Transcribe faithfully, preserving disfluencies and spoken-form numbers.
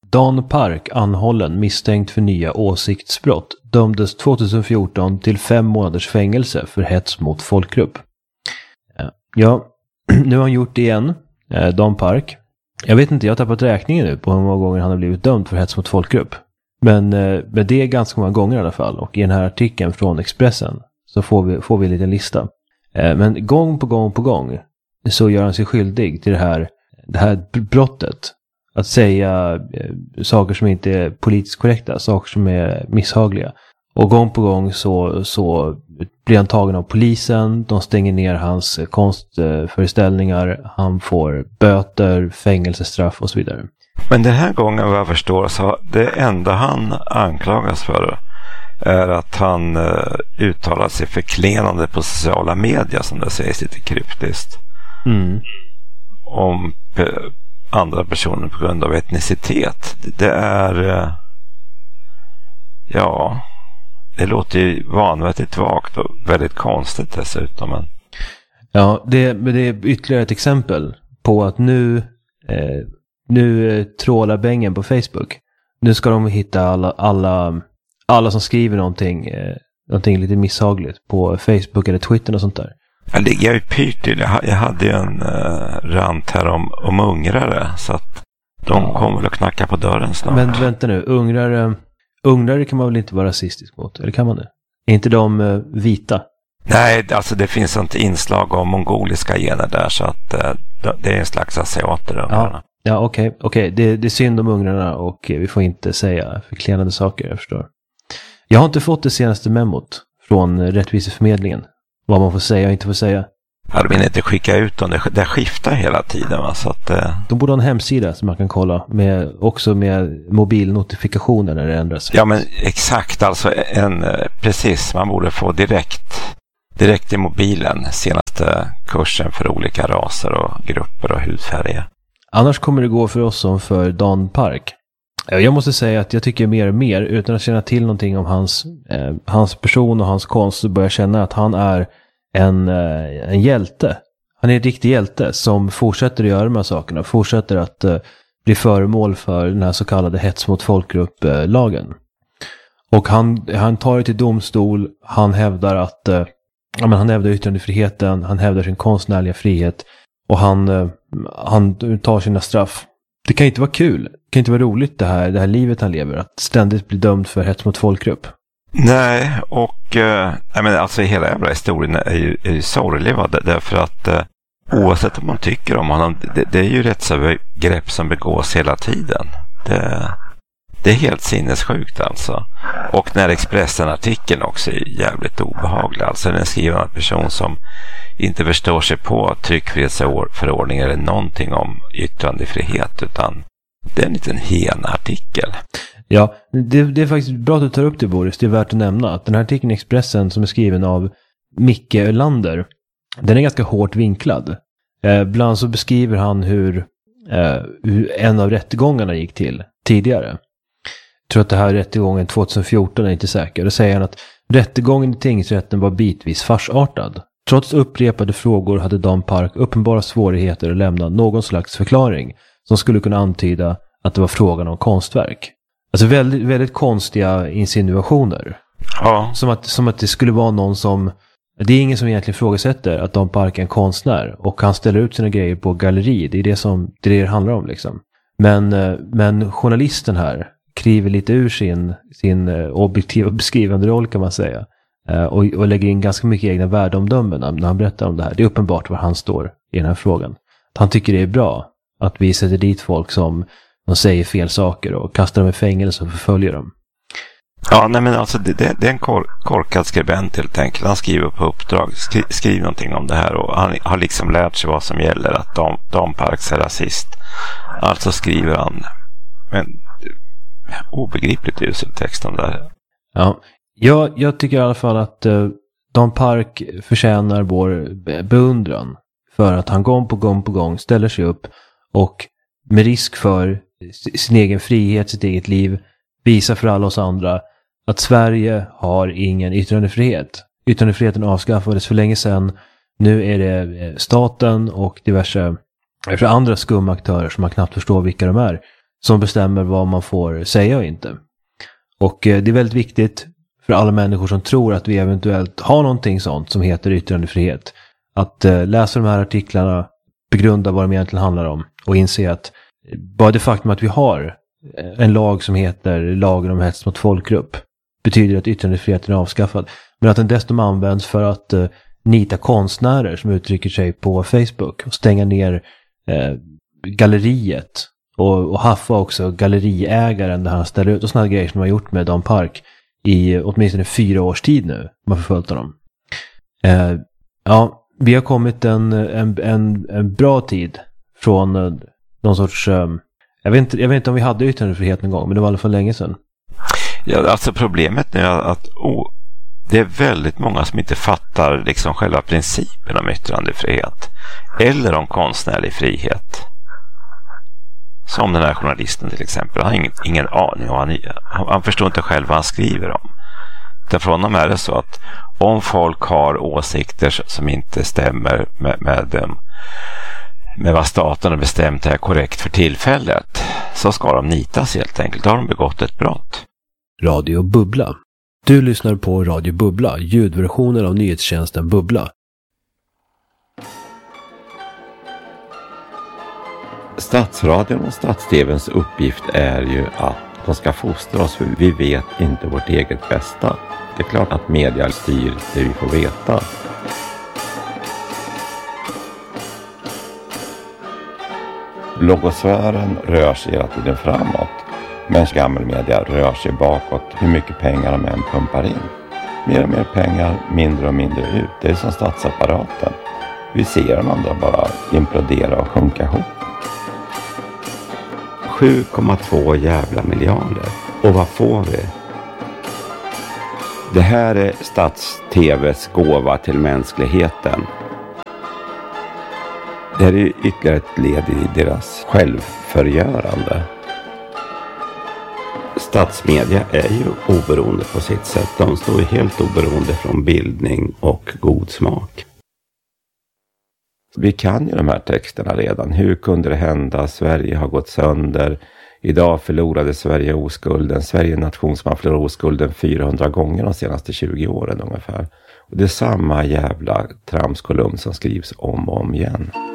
Dan Park anhållen misstänkt för nya åsiktsbrott dömdes tjugohundrafjorton till fem månaders fängelse för hets mot folkgrupp. Ja, nu har han gjort det igen, Dan Park. Jag vet inte, jag har tappat räkningen nu på hur många gånger han har blivit dömd för hets mot folkgrupp. Men, men det är ganska många gånger i alla fall. Och i den här artikeln från Expressen så får vi, får vi en liten lista. Men gång på gång på gång så gör han sig skyldig till det här, det här brottet. Att säga saker som inte är politiskt korrekta, saker som är misshagliga. Och gång på gång så, så blir han tagen av polisen, de stänger ner hans konstföreställningar, han får böter, fängelsestraff och så vidare. Men den här gången, vad jag förstår, så det enda han anklagas för är att han uh, uttalar sig förklenande på sociala medier, som det sägs lite kryptiskt. Mm. Om pe- andra personer på grund av etnicitet. Det är uh, ja, det låter ju vanvettigt vagt och väldigt konstigt dessutom. Men... Ja, det, det är ytterligare ett exempel på att nu eh, nu eh, trålar bängen på Facebook. Nu ska de hitta alla, alla, alla som skriver någonting, eh, någonting lite misshagligt på Facebook eller Twitter och sånt där. Ja, det är ju pyrt till. Jag hade ju en uh, rant här om, om ungrare, så att de ja. kommer väl att knacka på dörren snart. Men vänta nu, ungrare, ungrare kan man väl inte vara rasistisk mot, eller kan man det? Är inte de uh, vita? Nej, alltså det finns ett inslag av mongoliska gener där, så att uh, det är en slags asiater, ungrarna. Ja, ja okej. Okay, okay. det, det är synd om ungrarna och vi får inte säga förklenande saker, jag förstår. Jag har inte fått det senaste memot från Rättviseförmedlingen. Vad man får säga och inte får säga. Ja, de vill inte skicka ut dem. Det, det skiftar hela tiden. Va? Så att, eh... De borde ha en hemsida som man kan kolla. Med, också med mobilnotifikationer när det ändras. Ja, men exakt. Alltså en, precis. Man borde få direkt, direkt i mobilen senaste kursen för olika raser och grupper och hudfärger. Annars kommer det gå för oss som för Dan Park. Jag måste säga att jag tycker mer och mer, utan att känna till någonting om hans, eh, hans person och hans konst, så börjar jag känna att han är en, eh, en hjälte. Han är en riktig hjälte som fortsätter att göra de här sakerna, fortsätter att eh, bli föremål för den här så kallade hets mot folkgrupp-lagen. Eh, och han, han tar det till domstol, han hävdar att eh, ja, men han hävdar yttrandefriheten, han hävdar sin konstnärliga frihet och han, eh, han tar sina straff. Det kan inte vara kul. Det kan inte vara roligt det här, det här livet han lever. Att ständigt bli dömd för hets mot folkgrupp. Nej, och eh, jag menar, alltså hela jävla historien är ju, är ju sorglig. Därför att eh, oavsett vad man tycker om honom, det, det är ju rättsövergrepp som begås hela tiden. Det, det är helt sinnessjukt alltså. Och när Expressen-artikeln också är jävligt obehaglig. Alltså den skriver en person som inte förstår sig på tryckfrihetsförordning eller någonting om yttrandefrihet, utan det är en liten hen-artikel. Ja, det, det är faktiskt bra att du tar upp det, Boris. Det är värt att nämna att den här artikeln i Expressen som är skriven av Micke Ölander, den är ganska hårt vinklad. Eh, bland så beskriver han hur, eh, hur en av rättegångarna gick till tidigare. Jag tror att det här är rättegången tjugohundrafjorton, är inte säker. Då säger han att rättegången i tingsrätten var bitvis farsartad. Trots upprepade frågor hade Dan Park uppenbara svårigheter att lämna någon slags förklaring som skulle kunna antyda att det var frågan om konstverk. Alltså väldigt, väldigt konstiga insinuationer. Ja. Som att, som att det skulle vara någon som... Det är ingen som egentligen frågasätter att Dan Park är en konstnär och han ställer ut sina grejer på galleri. Det är det som det, är det, det handlar om liksom. Men, men journalisten här kriver lite ur sin, sin objektiva beskrivande roll, kan man säga. Och, och lägger in ganska mycket egna värdeomdömen när han berättar om det här. Det är uppenbart var han står i den här frågan. Att han tycker det är bra att vi sätter dit folk som de säger fel saker och kastar dem i fängelse och förföljer dem. Ja, nej men alltså det, det, det är en kor, korkad skribent helt enkelt. Han skriver på uppdrag, skri, skriver någonting om det här och han har liksom lärt sig vad som gäller, att Dan, Dan Parks är rasist. Alltså skriver han en obegripligt usel text om det här. Ja, jag, jag tycker i alla fall att uh, Dan Park förtjänar vår beundran för att han gång på gång på gång ställer sig upp och med risk för sin egen frihet, sitt eget liv, visar för alla oss andra att Sverige har ingen yttrandefrihet. Yttrandefriheten avskaffades för länge sedan. Nu är det staten och diverse för andra skumma aktörer som man knappt förstår vilka de är, som bestämmer vad man får säga och inte. Och eh, det är väldigt viktigt för alla människor som tror att vi eventuellt har någonting sånt som heter yttrandefrihet. Att eh, läsa de här artiklarna, begrunda vad de egentligen handlar om och inse att bara det faktum att vi har en lag som heter lagen om hets mot folkgrupp betyder att yttrandefriheten är avskaffad. Men att den dessutom används för att eh, nita konstnärer som uttrycker sig på Facebook och stänga ner eh, galleriet och, och haffa också galleriägaren där han ställer ut och sådana grejer som de har gjort med Dan Park i åtminstone fyra års tid nu. Man får följt honom. Eh, ja, vi har kommit en, en, en, en bra tid från eh, någon sorts... Eh, jag, vet inte, jag vet inte om vi hade yttrandefrihet någon gång, men det var i alla fall länge sedan. Ja, alltså problemet är att oh, det är väldigt många som inte fattar liksom själva principen om yttrandefrihet eller om konstnärlig frihet. Som den här journalisten till exempel. Han har ingen, ingen aning och han, han förstår inte själv vad han skriver om. Därför honom är det så att om folk har åsikter som inte stämmer med, med, med vad staten har bestämt är korrekt för tillfället, så ska de nitas helt enkelt. Då har de begått ett brott. Radio Bubbla. Du lyssnar på Radio Bubbla, ljudversionen av nyhetstjänsten Bubbla. Statsradion och stats-tvns uppgift är ju att de ska fostra oss, för vi vet inte vårt eget bästa. Det är klart att media styr det vi får veta. Blogosfären rör sig hela tiden framåt, men gammal media rör sig bakåt hur mycket pengar de än pumpar in. Mer och mer pengar, mindre och mindre ut. Det är som statsapparaten. Vi ser de andra bara implodera och sjunka ihop. sju komma två jävla miljarder. Och vad får vi? Det här är stats-tvs gåva till mänskligheten. Det här är ytterligare ett led i deras självförgörande. Statsmedia är ju oberoende på sitt sätt. De står ju helt oberoende från bildning och god smak. Vi kan ju de här texterna redan. Hur kunde det hända? Sverige har gått sönder. Idag förlorade Sverige oskulden. Sverige är en nation som har förlorat oskulden fyrahundra gånger de senaste tjugo åren ungefär. Och det är samma jävla tramskolumn som skrivs om och om igen.